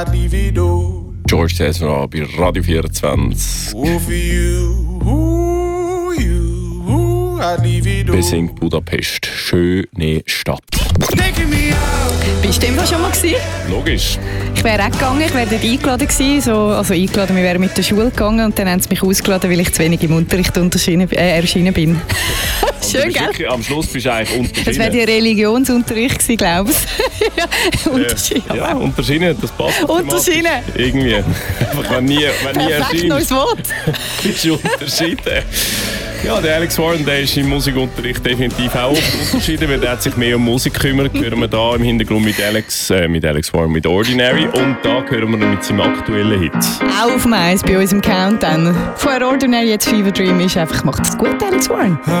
George Ezra bei Radio 24. Besingt Budapest. Schöne Stadt. Bist du immer schon mal gewesen? Logisch. Ich wäre auch gegangen, ich wäre dort eingeladen gewesen. Eingeladen, wir wären mit der Schule gegangen und dann haben sie mich ausgeladen, weil ich zu wenig im Unterricht erschienen bin. Schön, gell? Am Schluss bist du eigentlich unterschieden. Das wäre der Religionsunterricht gewesen, glaube ich. Unterschieden. Ja, unterschieden, das passt. Unterschieden. Irgendwie. Einfach, wenn nie Perfekt, neues Wort. Ist unterschieden. Ja, der Alex Warren, der ist im Musikunterricht definitiv auch unterschieden, weil er hat sich mehr um Musik gekümmert. Hören wir da im Hintergrund mit Alex Warren, mit Ordinary. Und da hören wir mit seinem aktuellen Hit. Auch auf dem Eis bei uns im Countdown. Vorher Ordinary, jetzt Fever Dream ist einfach, macht es gut, Alex Warren.